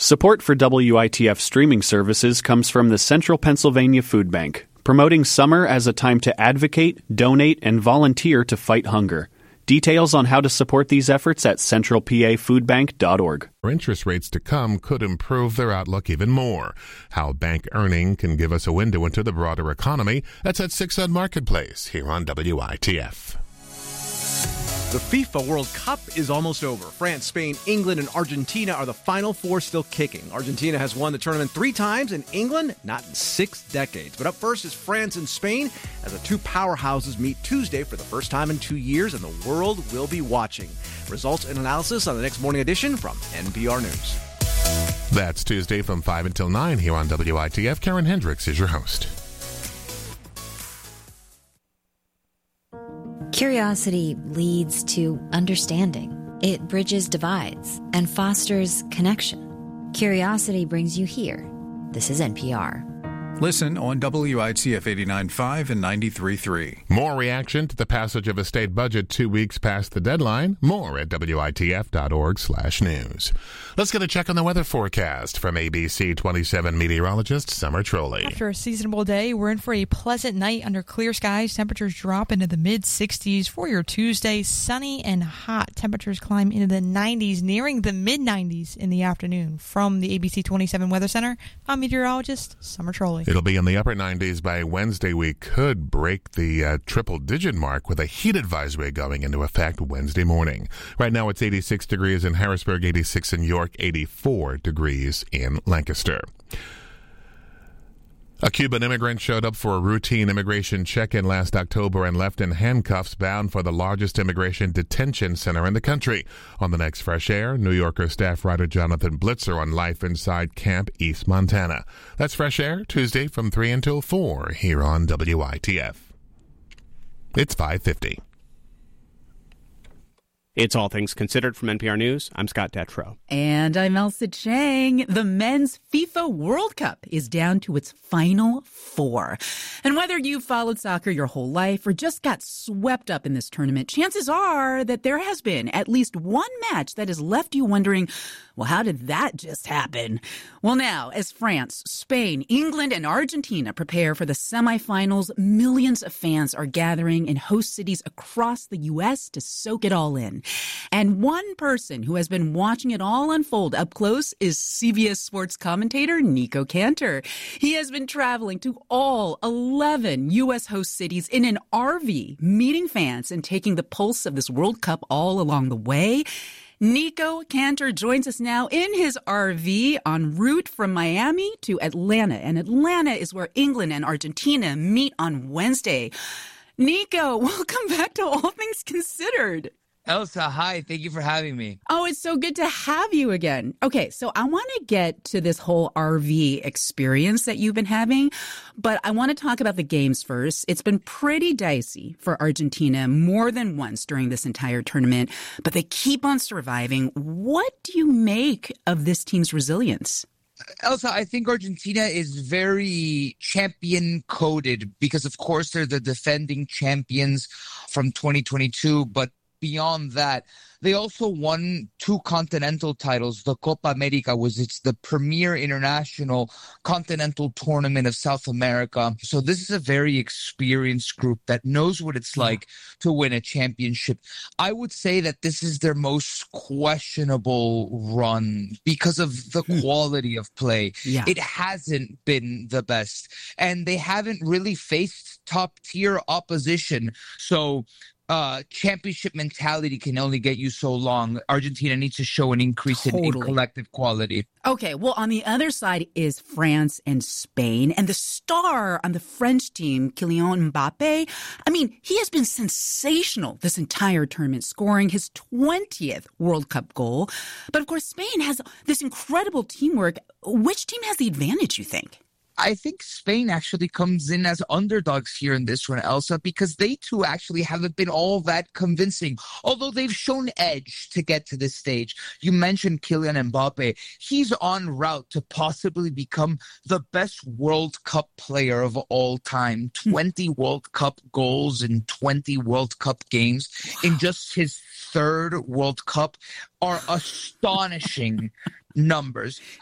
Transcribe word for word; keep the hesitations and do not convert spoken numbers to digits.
Support for W I T F streaming services comes from the Central Pennsylvania Food Bank, promoting summer as a time to advocate, donate, and volunteer to fight hunger. Details on how to support these efforts at central p a food bank dot org. Interest rates to come could improve their outlook even more. How bank earning can give us a window into the broader economy. That's at six on Marketplace here on W I T F. The FIFA World Cup is almost over. France, Spain, England, and Argentina are the final four still kicking. Argentina has won the tournament three times, and England not in six decades. But up first is France and Spain, as the two powerhouses meet Tuesday for the first time in two years, and the world will be watching. Results and analysis on the next morning edition from N P R News. That's Tuesday from five until nine here on W I T F. Karen Hendricks is your host. Curiosity leads to understanding. It bridges divides and fosters connection. Curiosity brings you here. This is N P R. Listen on W I T F eighty-nine point five and ninety-three point three. More reaction to the passage of a state budget two weeks past the deadline. More at W I T F dot org slash news. Let's get a check on the weather forecast from A B C twenty-seven meteorologist Summer Trolley. After a seasonable day, we're in for a pleasant night under clear skies. Temperatures drop into the mid-sixties for your Tuesday. Sunny and hot. Temperatures climb into the nineties, nearing the mid-nineties in the afternoon. From the A B C twenty-seven Weather Center, I'm meteorologist Summer Trolley. It'll be in the upper nineties by Wednesday. We could break the uh, triple-digit mark with a heat advisory going into effect Wednesday morning. Right now it's eighty-six degrees in Harrisburg, eighty-six in York, eighty-four degrees in Lancaster. A Cuban immigrant showed up for a routine immigration check-in last October and left in handcuffs, bound for the largest immigration detention center in the country. On the next Fresh Air, New Yorker staff writer Jonathan Blitzer on life inside Camp East Montana. That's Fresh Air, Tuesday from three until four here on W I T F. It's five fifty. It's All Things Considered from N P R News. I'm Scott Detrow. And I'm Elsa Chang. The men's FIFA World Cup is down to its final four. And whether you've followed soccer your whole life or just got swept up in this tournament, chances are that there has been at least one match that has left you wondering, well, how did that just happen? Well, now, as France, Spain, England, and Argentina prepare for the semifinals, millions of fans are gathering in host cities across the U S to soak it all in. And one person who has been watching it all unfold up close is C B S Sports commentator Nico Cantor. He has been traveling to all eleven U S host cities in an R V, meeting fans and taking the pulse of this World Cup all along the way. Nico Cantor joins us now in his R V en route from Miami to Atlanta. And Atlanta is where England and Argentina meet on Wednesday. Nico, welcome back to All Things Considered. Elsa, hi. Thank you for having me. Oh, it's so good to have you again. Okay, so I want to get to this whole R V experience that you've been having, but I want to talk about the games first. It's been pretty dicey for Argentina more than once during this entire tournament, but they keep on surviving. What do you make of this team's resilience? Elsa, I think Argentina is very champion-coded because, of course, they're the defending champions from twenty twenty-two, but beyond that, they also won two continental titles. The Copa America was it's the premier international continental tournament of South America. So this is a very experienced group that knows what it's like to win a championship. I would say that this is their most questionable run because of the quality of play. Yeah. It hasn't been the best, and they haven't really faced top-tier opposition. So Uh, championship mentality can only get you so long. Argentina needs to show an increase totally. in, in collective quality. Okay, well, on the other side is France and Spain. And the star on the French team, Kylian Mbappe, I mean, he has been sensational this entire tournament, scoring his twentieth World Cup goal. But, of course, Spain has this incredible teamwork. Which team has the advantage, you think? I think Spain actually comes in as underdogs here in this one, Elsa, because they too actually haven't been all that convincing, although they've shown edge to get to this stage. You mentioned Kylian Mbappe. He's en route to possibly become the best World Cup player of all time. twenty World Cup goals in twenty World Cup games in just his third World Cup are astonishing numbers.